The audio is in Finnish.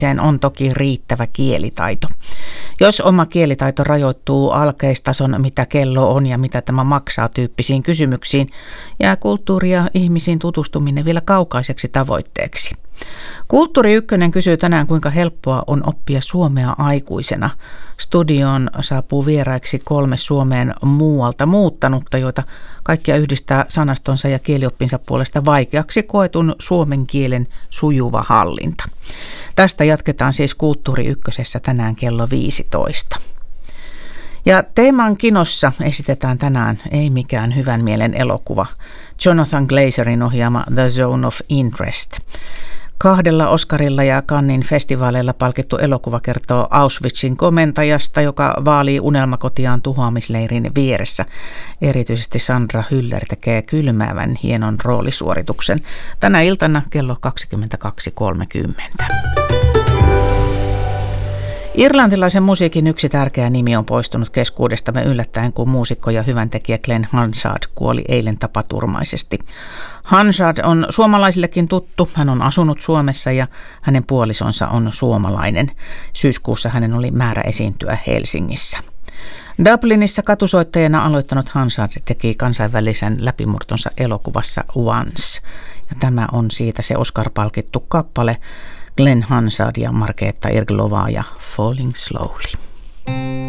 Sen on toki riittävä kielitaito. Jos oma kielitaito rajoittuu alkeistason, mitä kello on ja mitä tämä maksaa tyyppisiin kysymyksiin, jää kulttuuri- ja ihmisiin tutustuminen vielä kaukaiseksi tavoitteeksi. Kulttuuri Ykkönen kysyy tänään, kuinka helppoa on oppia suomea aikuisena. Studioon saapuu vieraiksi 3 Suomeen muualta muuttanutta, joita kaikkia yhdistää sanastonsa ja kielioppinsa puolesta vaikeaksi koetun suomen kielen sujuva hallinta. Tästä jatketaan siis Kulttuuri Ykkösessä tänään kello 15. Ja teeman kinossa esitetään tänään ei mikään hyvän mielen elokuva. Jonathan Glazerin ohjaama The Zone of Interest. 2 Oscarilla ja Cannesin festivaaleilla palkittu elokuva kertoo Auschwitzin komentajasta, joka vaalii unelmakotiaan tuhoamisleirin vieressä. Erityisesti Sandra Hüller tekee kylmäävän hienon roolisuorituksen. Tänä iltana kello 22.30. Irlantilaisen musiikin yksi tärkeä nimi on poistunut keskuudestamme yllättäen, kun muusikko ja hyväntekijä Glenn Hansard kuoli eilen tapaturmaisesti. Hansard on suomalaisillekin tuttu. Hän on asunut Suomessa ja hänen puolisonsa on suomalainen. Syyskuussa hänen oli määrä esiintyä Helsingissä. Dublinissa katusoittajana aloittanut Hansard teki kansainvälisen läpimurtonsa elokuvassa Once. Ja tämä on siitä se Oscar-palkittu kappale Glenn Hansard ja Markéta Irglová ja Falling Slowly.